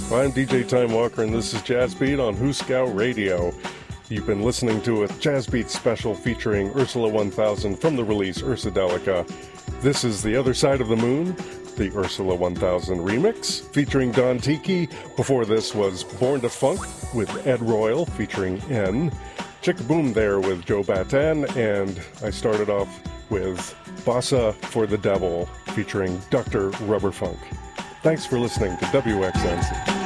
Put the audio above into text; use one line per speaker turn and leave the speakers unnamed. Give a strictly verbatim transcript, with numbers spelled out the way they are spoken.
I'm D J Time Walker, and this is Jazz Beat on Hooskow Radio. You've been listening to a Jazz Beat special featuring Ursula one thousand from the release Ursadelica. This is The Other Side of the Moon, the Ursula one thousand remix, featuring Don Tiki. Before this was Born to Funk with Ed Royal, featuring N. Chickaboom there with Joe Bataan, and I started off with Bossa for the Devil, featuring Doctor Rubberfunk. Thanks for listening to W X N C.